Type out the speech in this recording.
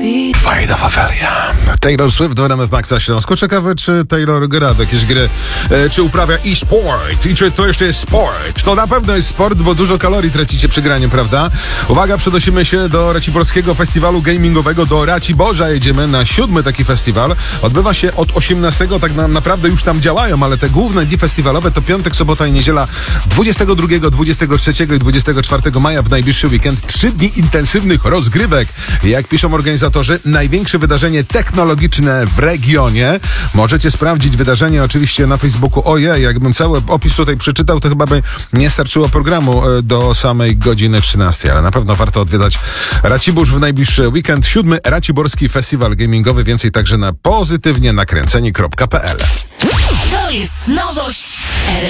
Fajna fawelia. Taylor Swift w RMF Maxa Śląsku. Ciekawe, czy Taylor gra w jakieś gry, czy uprawia e-sport i czy to jeszcze jest sport. To na pewno jest sport, bo dużo kalorii tracicie przy graniu, prawda? Uwaga, przenosimy się do Raciborskiego Festiwalu Gamingowego, do Raciborza jedziemy na 7. taki festiwal. Odbywa się od 18, tak naprawdę już tam działają, ale te główne dni festiwalowe to piątek, sobota i niedziela 22, 23 i 24 maja w najbliższy weekend. 3 dni intensywnych rozgrywek. Jak piszą organizatorzy, największe wydarzenie technologiczne w regionie. Możecie sprawdzić wydarzenie oczywiście na Facebooku. Ojej, jakbym cały opis tutaj przeczytał, to chyba by nie starczyło programu do samej godziny 13, ale na pewno warto odwiedzać Racibórz w najbliższy weekend. 7. Raciborski Festiwal Gamingowy. Więcej także na pozytywnie nakręceni.pl. To jest nowość RMF